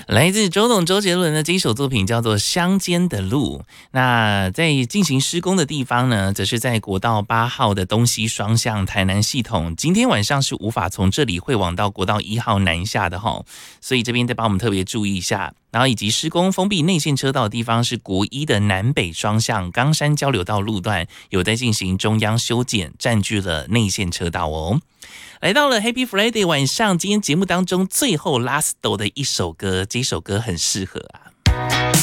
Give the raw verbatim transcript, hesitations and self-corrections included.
来自周董周杰伦的这一首作品叫做《乡间的路》。那在进行施工的地方呢，则是在国道八号的东西双向台南系统。今天晚上是无法从这里会往到国道一号南下的齁，所以这边再帮我们特别注意一下。然后以及施工封闭内线车道的地方是国一的南北双向冈山交流道路段，有在进行中央修剪，占据了内线车道哦。来到了 Happy Friday 晚上，今天节目当中最后 last 的一首歌，这首歌很适合啊，